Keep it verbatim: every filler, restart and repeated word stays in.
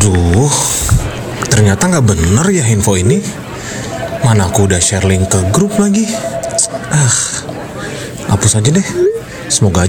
Aduh, ternyata nggak bener ya info ini. Mana aku udah share link ke grup lagi. Ah, hapus aja deh. Semoga aja